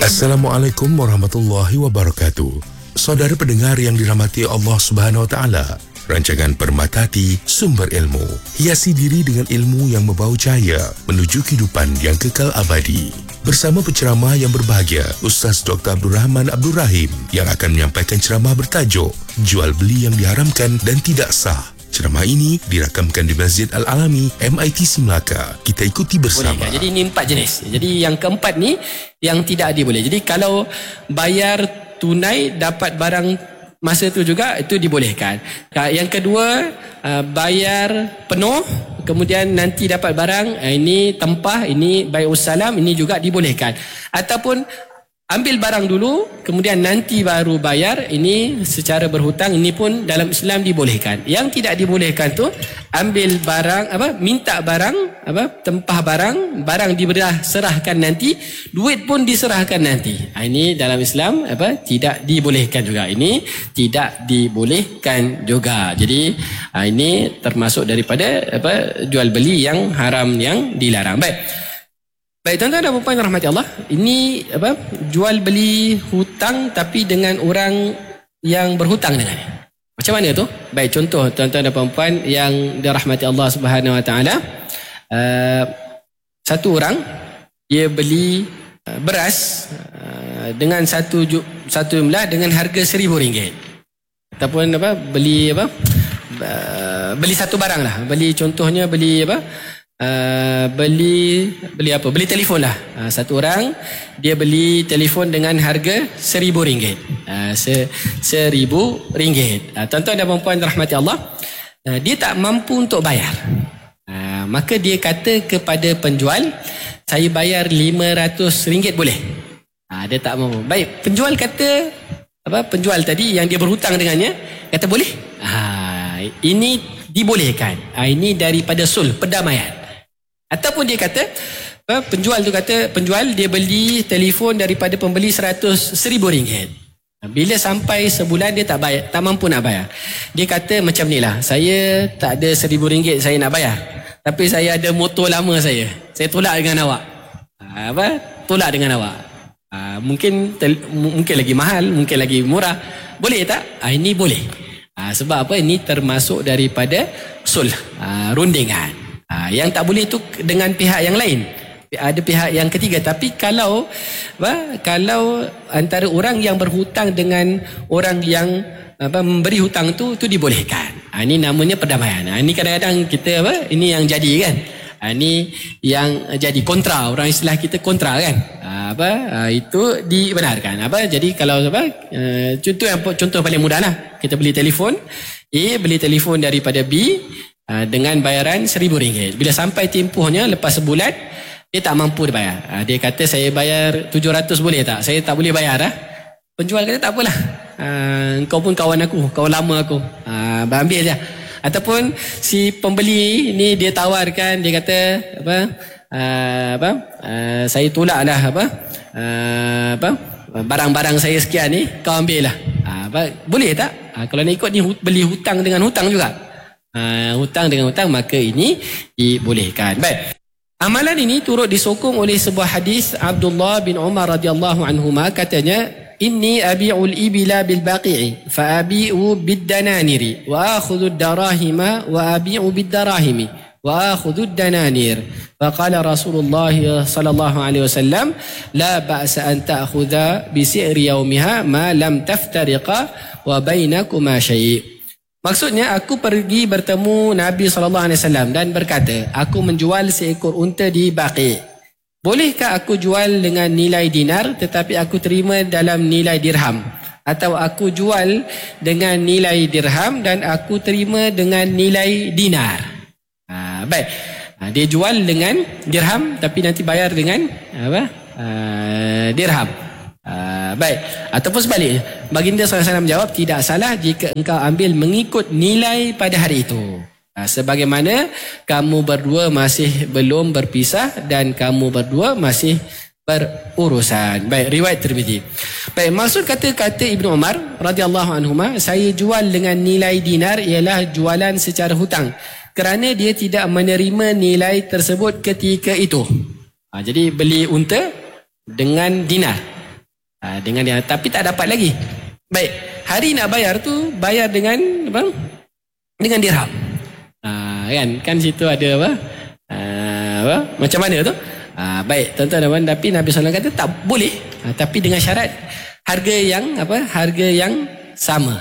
Assalamualaikum warahmatullahi wabarakatuh. Saudara pendengar yang dirahmati Allah Subhanahu Wa Taala, rancangan Permata Hati Sumber Ilmu, hiasi diri dengan ilmu yang membau cahaya menuju kehidupan yang kekal abadi. Bersama penceramah yang berbahagia, Ustaz Dr. Abdul Rahman Abdul Rahim, yang akan menyampaikan ceramah bertajuk Jual Beli yang Diharamkan dan Tidak Sah. Ceramah ini dirakamkan di Masjid Al-Alami, MITC Melaka. Kita ikuti bersama. Boleh, jadi ini 4 jenis. Jadi yang keempat ni yang tidak diboleh. Jadi kalau bayar tunai dapat barang masa tu juga, itu dibolehkan. Yang kedua, bayar penuh kemudian nanti dapat barang, ini tempah, ini bai'us salam, ini juga dibolehkan. Ataupun ambil barang dulu kemudian nanti baru bayar, ini secara berhutang, ini pun dalam Islam dibolehkan. Yang tidak dibolehkan tu ambil barang, minta barang, tempah barang serahkan nanti, duit pun diserahkan nanti. Ini dalam Islam tidak dibolehkan juga. Ini tidak dibolehkan juga. Jadi ini termasuk daripada jual beli yang haram, yang dilarang. Baik, tuan-tuan dan puan-puan yang rahmati Allah, ini jual beli hutang tapi dengan orang yang berhutang dengannya. Macam mana tu? Baik, contoh tuan-tuan dan puan-puan yang dirahmati Allah Subhanahu Wa Taala, satu orang dia beli beras dengan satu jumlah dengan harga RM1,000. Ataupun beli satu barang lah. Contohnya beli beli telefon lah. Satu orang dia beli telefon dengan harga RM1,000. RM1,000. Tuan-tuan dan puan-puan rahmati Allah, dia tak mampu untuk bayar. Maka dia kata kepada penjual, saya bayar RM500 boleh? Dia tak mampu. Baik, penjual kata, penjual tadi yang dia berhutang dengannya kata boleh. Ini dibolehkan. Ini daripada sulh, perdamaian. Ataupun dia kata, penjual dia beli telefon daripada pembeli RM100,000. Bila sampai sebulan dia tak mampu nak bayar. Dia kata macam ni lah, saya tak ada RM1,000 saya nak bayar, tapi saya ada motor lama saya tolak dengan awak. Tolak dengan awak. Mungkin lagi mahal, mungkin lagi murah. Boleh tak? Ini boleh. Sebab apa? Ini termasuk daripada sulh, rundingan. Yang tak boleh tu dengan pihak yang lain, ada pihak yang ketiga. Tapi kalau antara orang yang berhutang dengan orang yang memberi hutang tu dibolehkan. Ini namanya perdamaian. Ini kadang-kadang kita ini yang jadi kan. Ini yang jadi kontra, orang istilah kita kontra kan. Itu dibenarkan. Jadi kalau contoh paling mudah lah, kita beli telefon, A beli telefon daripada B dengan bayaran RM1,000. Bila sampai tempohnya lepas sebulan, dia tak mampu bayar. Dia kata saya bayar RM700 boleh tak? Saya tak boleh bayar. Penjual kata tak apalah. Kau pun kawan aku, kawan lama aku. Ambil je. Ataupun si pembeli ni dia tawarkan, dia kata saya tolak lah barang-barang saya sekian ni, kau ambil lah. Boleh tak? Kalau nak ikut ni beli hutang dengan hutang juga. Hutang dengan hutang, maka ini dibolehkan. Baik. Amalan ini turut disokong oleh sebuah hadis Abdullah bin Umar radhiyallahu anhuma, katanya, inni abi'ul ibila bil baqi'i fa abi'u bid dananiri wa akhudhu ad-darahima wa abi'u bid darahimi wa akhudhu ad-dananir. Faqala Rasulullah sallallahu alaihi wasallam, la ba'sa an ta'khudha bi si'ri yawmiha ma lam taftariqa wa bainakuma syai'. Maksudnya, aku pergi bertemu Nabi SAW dan berkata, aku menjual seekor unta di Baqi. Bolehkah aku jual dengan nilai dinar tetapi aku terima dalam nilai dirham? Atau aku jual dengan nilai dirham dan aku terima dengan nilai dinar? Baik. Dia jual dengan dirham tapi nanti bayar dengan dirham. Baik. Ataupun sebaliknya, baginda SAW menjawab, tidak salah jika engkau ambil mengikut nilai pada hari itu, sebagaimana kamu berdua masih belum berpisah dan kamu berdua masih berurusan. Baik, riwayat Tirmizi. Baik, maksud kata-kata Ibnu Umar radhiyallahu anhuma, saya jual dengan nilai dinar, ialah jualan secara hutang, kerana dia tidak menerima nilai tersebut ketika itu. Jadi beli unta dengan dinar. Dengan dia, tapi tak dapat lagi. Baik, hari nak bayar tu bayar dengan apa? Dengan dirham. Kan situ ada apa? Macam mana tu? Baik, tuan-tuan dan puan, tapi Nabi SAW kata tak boleh, tapi dengan syarat harga yang sama,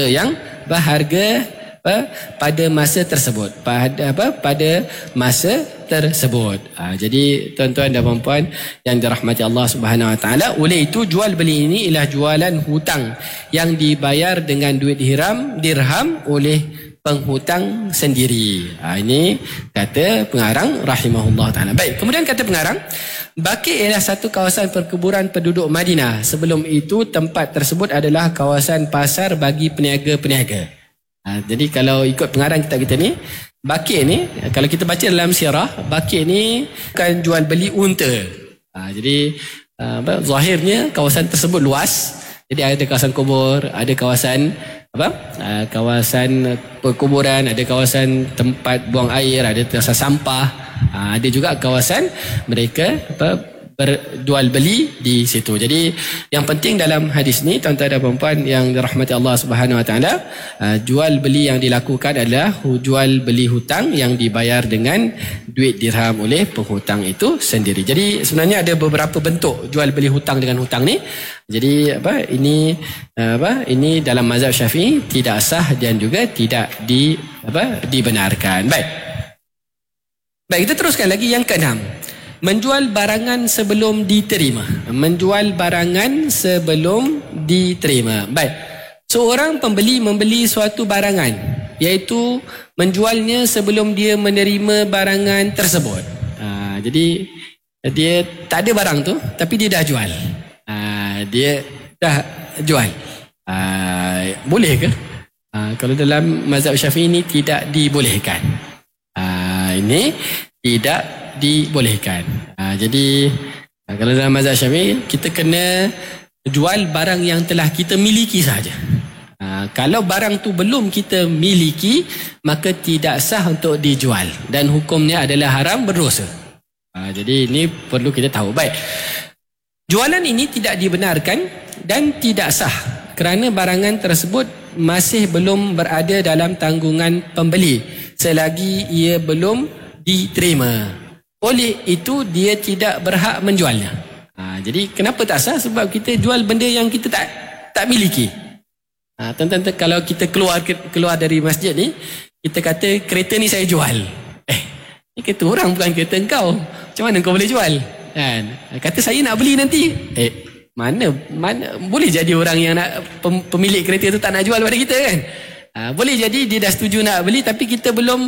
pada masa tersebut, pada masa tersebut. Jadi tuan-tuan dan puan-puan yang dirahmati Allah Subhanahu Wa Taala, oleh itu jual beli ini ialah jualan hutang yang dibayar dengan duit dirham oleh penghutang sendiri. Ini kata pengarang rahimahullah taala. Baik, kemudian kata pengarang, Baqi ialah satu kawasan perkuburan penduduk Madinah. Sebelum itu tempat tersebut adalah kawasan pasar bagi peniaga-peniaga. Jadi kalau ikut pengarang kitab kita ni, Baqi ni, kalau kita baca dalam sirah, Baqi ni bukan jual beli unta. Jadi zahirnya kawasan tersebut luas. Jadi ada kawasan kubur, ada kawasan kawasan perkuburan, ada kawasan tempat buang air, ada kawasan sampah, ada juga kawasan mereka berjual beli di situ. Jadi yang penting dalam hadis ni, tuan-tuan dan puan-puan yang dirahmati Allah Subhanahu Wa Taala, jual beli yang dilakukan adalah jual beli hutang yang dibayar dengan duit dirham oleh penghutang itu sendiri. Jadi sebenarnya ada beberapa bentuk jual beli hutang dengan hutang ni. Jadi ini dalam mazhab Syafi'i tidak sah dan juga tidak dibenarkan. Baik, kita teruskan lagi yang keenam. Menjual barangan sebelum diterima. Baik. Seorang pembeli membeli suatu barangan, iaitu menjualnya sebelum dia menerima barangan tersebut. Jadi dia tak ada barang tu, tapi dia dah jual. Dia dah jual. Boleh ke? Kalau dalam mazhab Syafi'i ini tidak dibolehkan. Ini tidak dibolehkan. Jadi kalau dalam mazhab Syafi'i, kita kena jual barang yang telah kita miliki saja. Kalau barang tu belum kita miliki, maka tidak sah untuk dijual dan hukumnya adalah haram, berdosa. Jadi ini perlu kita tahu. Baik, jualan ini tidak dibenarkan dan tidak sah kerana barangan tersebut masih belum berada dalam tanggungan pembeli selagi ia belum diterima. Oleh itu dia tidak berhak menjualnya. Jadi kenapa tak sah? Sebab kita jual benda yang kita tak miliki. Tuan-tuan, kalau kita keluar dari masjid ni, kita kata kereta ni saya jual. Ni kereta orang, bukan kereta engkau. Macam mana kau boleh jual? Kan? Kata saya nak beli nanti. Mana boleh jadi orang yang nak pemilik kereta tu tak nak jual pada kita kan? Boleh jadi dia dah setuju nak beli, tapi kita belum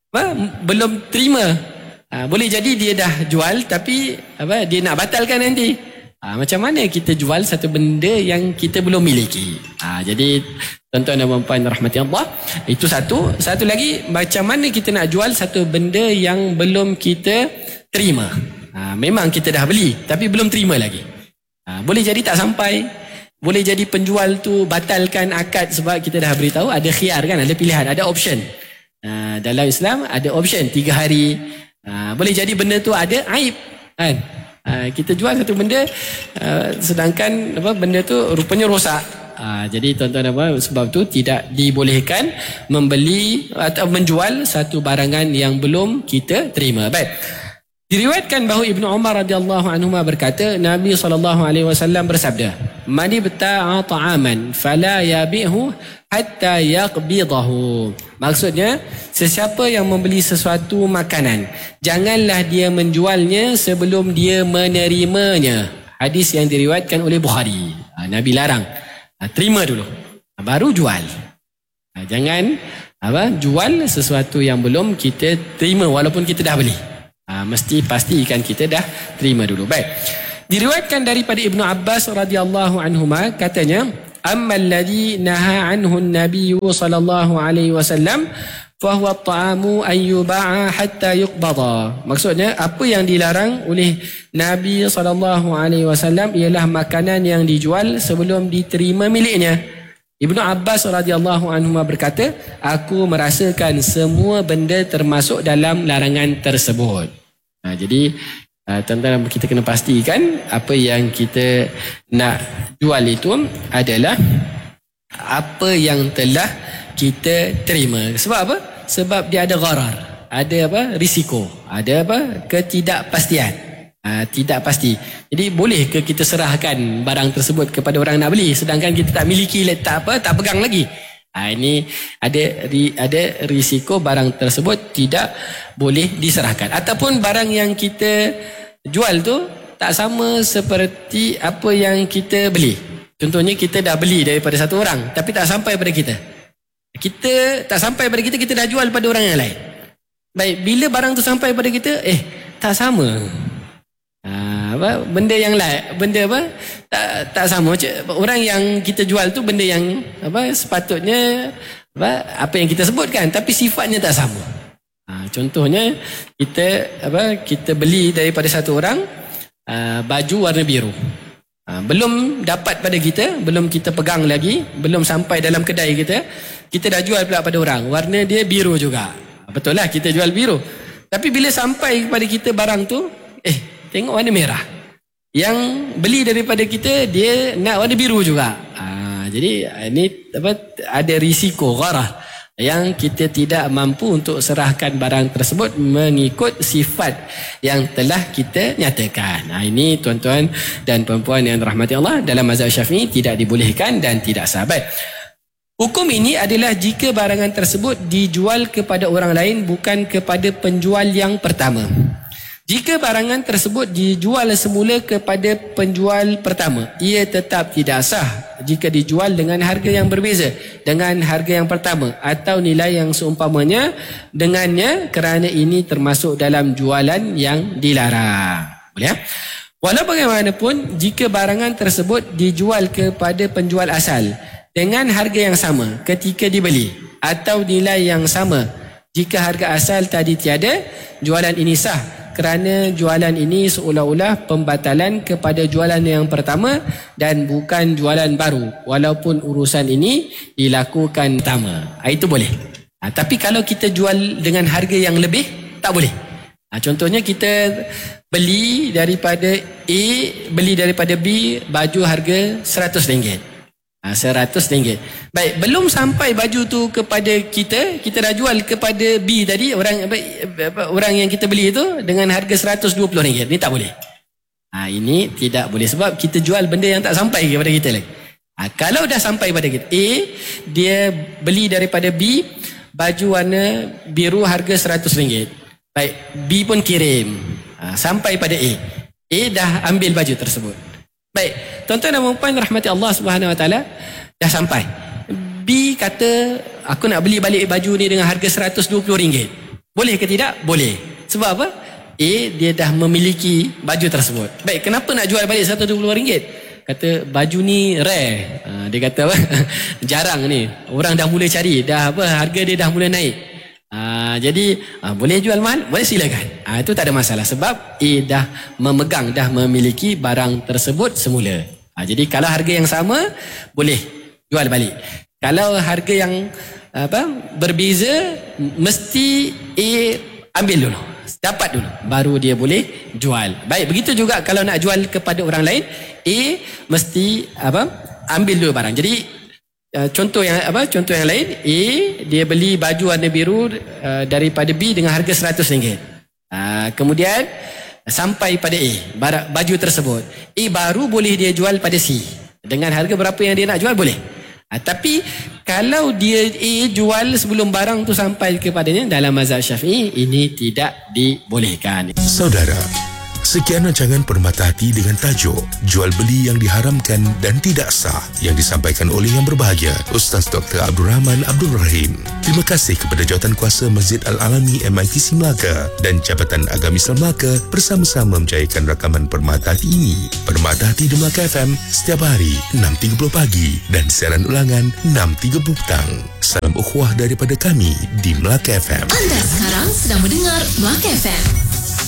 terima. Boleh jadi dia dah jual, tapi dia nak batalkan nanti. Macam mana kita jual satu benda yang kita belum miliki? Jadi tuan-tuan dan puan-puan rahmati Allah, itu satu lagi, macam mana kita nak jual satu benda yang belum kita terima? Memang kita dah beli tapi belum terima lagi. Boleh jadi tak sampai, boleh jadi penjual tu batalkan akad sebab kita dah beritahu ada khiyar kan, ada pilihan, ada option. Dalam Islam ada option 3 hari. Boleh jadi benda tu ada aib kan? Kita jual satu benda sedangkan benda tu rupanya rosak. Jadi tuan-tuan dan puan, sebab tu tidak dibolehkan membeli atau menjual satu barangan yang belum kita terima. Baik. Diriwayatkan bahawa Ibnu Umar radhiyallahu anhu berkata, Nabi SAW bersabda, "Man ibta'a ta'aman fala yabi'hu hatta yaqbidahu." Maksudnya, sesiapa yang membeli sesuatu makanan, janganlah dia menjualnya sebelum dia menerimanya. Hadis yang diriwayatkan oleh Bukhari. Nabi larang, terima dulu baru jual. Jangan jual sesuatu yang belum kita terima walaupun kita dah beli. Mesti pastikan kita dah terima dulu. Baik. Diriwayatkan daripada Ibnu Abbas radhiyallahu anhuma, katanya, "Amma alladhi naha anhu an-nabiy sallallahu alaihi wasallam fa huwa at-ta'amu an yuba'a hatta yuqbada." Maksudnya, apa yang dilarang oleh Nabi sallallahu alaihi wasallam ialah makanan yang dijual sebelum diterima miliknya. Ibnu Abbas radhiyallahu anhu berkata, "Aku merasakan semua benda termasuk dalam larangan tersebut." Jadi Tuan-tuan, kita kena pastikan apa yang kita nak jual itu adalah apa yang telah kita terima. Sebab apa? Sebab dia ada gharar, ada risiko, ada ketidakpastian, tidak pasti. Jadi boleh ke kita serahkan barang tersebut kepada orang nak beli sedangkan kita tak miliki, tak pegang lagi? Ini ada risiko barang tersebut tidak boleh diserahkan. Ataupun barang yang kita jual tu tak sama seperti apa yang kita beli. Contohnya kita dah beli daripada satu orang tapi tak sampai pada kita. Kita tak sampai pada kita, kita dah jual pada orang yang lain. Baik, bila barang tu sampai pada kita, tak sama. Benda yang lain, tak sama. Orang yang kita jual tu benda yang sepatutnya apa yang kita sebutkan, tapi sifatnya tak sama. Contohnya kita beli daripada satu orang baju warna biru. Belum dapat pada kita, belum kita pegang lagi, belum sampai dalam kedai kita dah jual pula pada orang. Warna dia biru juga. Betul lah, kita jual biru. Tapi bila sampai kepada kita barang tu, tengok warna merah. Yang beli daripada kita, dia nak warna biru juga. Jadi ini ada risiko gharar yang kita tidak mampu untuk serahkan barang tersebut mengikut sifat yang telah kita nyatakan. Ini tuan-tuan dan perempuan yang dirahmati Allah, dalam mazhab Syafi'i tidak dibolehkan dan tidak sahabat. Hukum ini adalah jika barangan tersebut dijual kepada orang lain bukan kepada penjual yang pertama. Jika barangan tersebut dijual semula kepada penjual pertama, ia tetap tidak sah jika dijual dengan harga yang berbeza dengan harga yang pertama atau nilai yang seumpamanya dengannya, kerana ini termasuk dalam jualan yang dilarang. Boleh? Walau bagaimanapun, jika barangan tersebut dijual kepada penjual asal dengan harga yang sama ketika dibeli atau nilai yang sama, jika harga asal tadi tiada, jualan ini sah kerana jualan ini seolah-olah pembatalan kepada jualan yang pertama dan bukan jualan baru, walaupun urusan ini dilakukan pertama. Itu boleh. Tapi kalau kita jual dengan harga yang lebih, tak boleh. Contohnya kita beli daripada A, beli daripada B, baju harga RM100. RM100. Baik, belum sampai baju tu kepada kita dah jual kepada B tadi, orang yang kita beli itu dengan harga RM120. Ini tak boleh. Ini tidak boleh sebab kita jual benda yang tak sampai kepada kita lagi. Kalau dah sampai pada kita, A dia beli daripada B baju warna biru harga RM100. Baik, B pun kirim sampai pada A. A dah ambil baju tersebut. Baik, tuan-tuan dan puan rahmati Allah Subhanahu Wa Taala, dah sampai. B kata, aku nak beli balik baju ni dengan harga RM120. Boleh ke tidak? Boleh. Sebab apa? A dia dah memiliki baju tersebut. Baik, kenapa nak jual balik RM120? Kata baju ni rare. Dia kata jarang ni. Orang dah mula cari, harga dia dah mula naik. Jadi boleh jual mahal? Boleh, silakan. Itu tak ada masalah sebab A dah memegang, dah memiliki barang tersebut semula. Jadi kalau harga yang sama, boleh jual balik. Kalau harga yang berbeza, mesti A ambil dulu, dapat dulu, baru dia boleh jual. Baik, begitu juga kalau nak jual kepada orang lain, A mesti ambil dulu barang. Jadi contoh yang lain, A dia beli baju warna biru daripada B dengan harga RM100. Kemudian sampai pada A baju tersebut, A baru boleh dia jual pada C dengan harga berapa yang dia nak jual, boleh. Tapi kalau dia A jual sebelum barang tu sampai kepadanya, dalam mazhab Syafi'i ini tidak dibolehkan. Saudara, sekian rancangan Permata Hati dengan tajuk Jual Beli yang Diharamkan dan Tidak Sah yang disampaikan oleh yang berbahagia Ustaz Dr. Abdul Rahman Abdul Rahim. Terima kasih kepada Jawatankuasa Masjid Al-Alami MITC Melaka dan Jabatan Agama Islam Melaka bersama-sama menjayakan rakaman Permata Hati ini. Permata Hati di Melaka FM setiap hari 6.30 pagi dan siaran ulangan 6.30 petang. Salam ukhuwah daripada kami di Melaka FM. Anda sekarang sedang mendengar Melaka FM.